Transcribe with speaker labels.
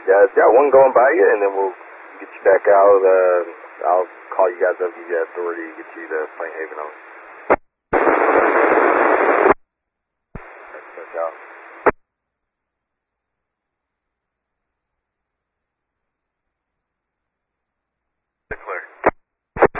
Speaker 1: guys. Got one going by you, and then we'll get you back out. I'll call you guys up, give you authority to get you to Plain Haven on.